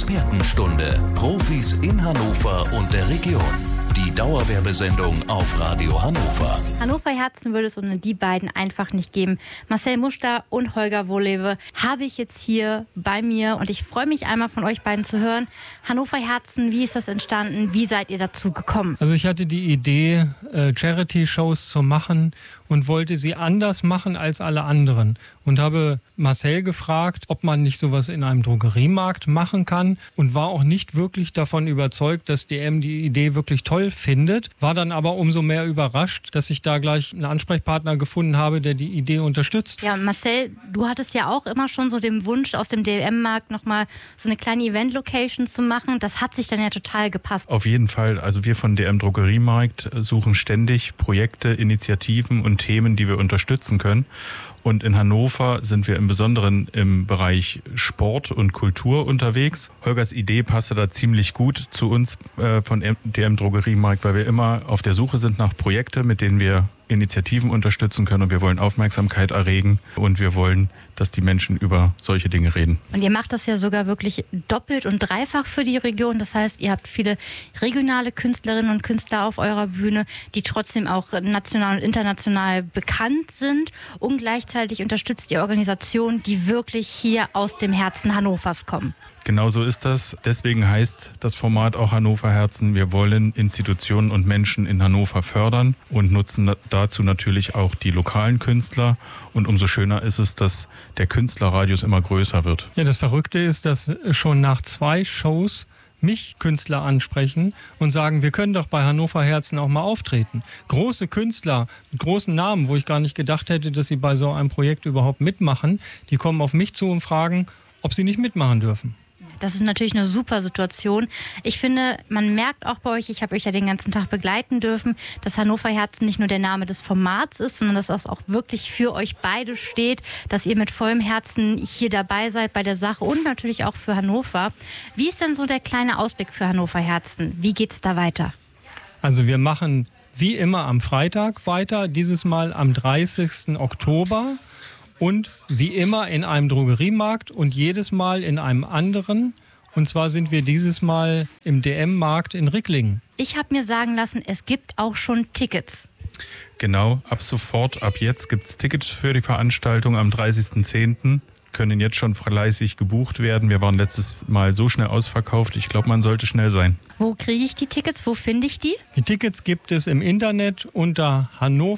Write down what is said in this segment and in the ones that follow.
Expertenstunde. Profis in Hannover und der Region. Die Dauerwerbesendung auf Radio Hannover. Hannover Herzen würde es ohne die beiden einfach nicht geben. Marcel Muster und Holger Wohlleben habe ich jetzt hier bei mir und ich freue mich einmal von euch beiden zu hören. Hannover Herzen, wie ist das entstanden? Wie seid ihr dazu gekommen? Also ich hatte die Idee, Charity-Shows zu machen und wollte sie anders machen als alle anderen. Und habe Marcel gefragt, ob man nicht sowas in einem Drogeriemarkt machen kann und war auch nicht wirklich davon überzeugt, dass DM die Idee wirklich toll findet. War dann aber umso mehr überrascht, dass ich da gleich einen Ansprechpartner gefunden habe, der die Idee unterstützt. Ja, Marcel, du hattest ja auch immer schon so den Wunsch, aus dem DM-Markt nochmal so eine kleine Event-Location zu machen. Das hat sich dann ja total gepasst. Auf jeden Fall. Also wir von DM Drogeriemarkt suchen ständig Projekte, Initiativen und Themen, die wir unterstützen können. Und in Hannover sind wir im Besonderen im Bereich Sport und Kultur unterwegs. Holgers Idee passte da ziemlich gut zu uns von DM Drogeriemarkt, weil wir immer auf der Suche sind nach Projekten, mit denen wir Initiativen unterstützen können. Und wir wollen Aufmerksamkeit erregen und wir wollen, dass die Menschen über solche Dinge reden. Und ihr macht das ja sogar wirklich doppelt und dreifach für die Region. Das heißt, ihr habt viele regionale Künstlerinnen und Künstler auf eurer Bühne, die trotzdem auch national und international bekannt sind. Und gleichzeitig unterstützt ihr Organisationen, die wirklich hier aus dem Herzen Hannovers kommen. Genau so ist das. Deswegen heißt das Format auch Hannover Herzen. Wir wollen Institutionen und Menschen in Hannover fördern und nutzen dazu natürlich auch die lokalen Künstler. Und umso schöner ist es, dass der Künstlerradius immer größer wird. Ja, das Verrückte ist, dass schon nach 2 Shows mich Künstler ansprechen und sagen, wir können doch bei Hannover Herzen auch mal auftreten. Große Künstler mit großen Namen, wo ich gar nicht gedacht hätte, dass sie bei so einem Projekt überhaupt mitmachen, die kommen auf mich zu und fragen, ob sie nicht mitmachen dürfen. Das ist natürlich eine super Situation. Ich finde, man merkt auch bei euch, ich habe euch ja den ganzen Tag begleiten dürfen, dass Hannover Herzen nicht nur der Name des Formats ist, sondern dass das auch wirklich für euch beide steht, dass ihr mit vollem Herzen hier dabei seid bei der Sache und natürlich auch für Hannover. Wie ist denn so der kleine Ausblick für Hannover Herzen? Wie geht's da weiter? Also wir machen wie immer am Freitag weiter, dieses Mal am 30. Oktober. Und wie immer in einem Drogeriemarkt und jedes Mal in einem anderen. Und zwar sind wir dieses Mal im DM-Markt in Ricklingen. Ich habe mir sagen lassen, es gibt auch schon Tickets. Genau, ab jetzt gibt es Tickets für die Veranstaltung am 30.10. Können jetzt schon fleißig gebucht werden. Wir waren letztes Mal so schnell ausverkauft. Ich glaube, man sollte schnell sein. Wo kriege ich die Tickets? Wo finde ich die? Die Tickets gibt es im Internet unter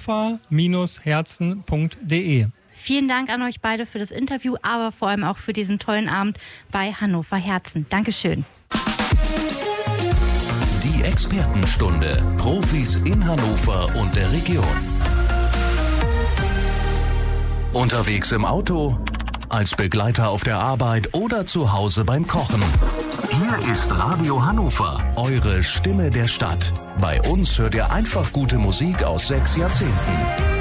hannover-herzen.de. Vielen Dank an euch beide für das Interview, aber vor allem auch für diesen tollen Abend bei Hannover Herzen. Dankeschön. Die Expertenstunde. Profis in Hannover und der Region. Unterwegs im Auto, als Begleiter auf der Arbeit oder zu Hause beim Kochen. Hier ist Radio Hannover, eure Stimme der Stadt. Bei uns hört ihr einfach gute Musik aus 6 Jahrzehnten.